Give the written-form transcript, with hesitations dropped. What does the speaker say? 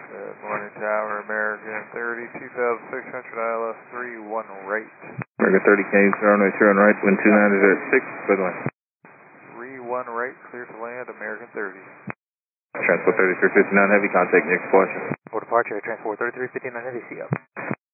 Good morning, Tower, American 30, 2600 ILS 31 right. American 30, can you runway 0 right, wind 29 is at 6, by the way. 31 right, clear to land, American 30. Transport 3359 heavy, contact near explosion. For departure, transport 3359 heavy, see up.